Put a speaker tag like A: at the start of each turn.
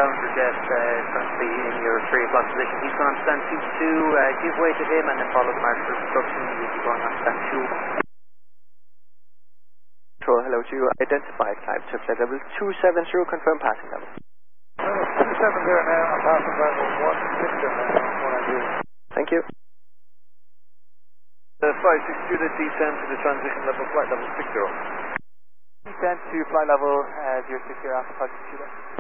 A: Challenger jet currently in your 3 o'clock position. He's going on stand 2-2. Give way to him and then follow the mark for instruction. You'll be going on stand 2.
B: Control, hello to you. Identified type, subset level 270, confirm passing level.
C: 270 now, I'm passing level 160 now, what I do.
B: Thank you.
C: 562 to descend to the transition level, flight level 60.
B: Descend to flight level 060 after 562.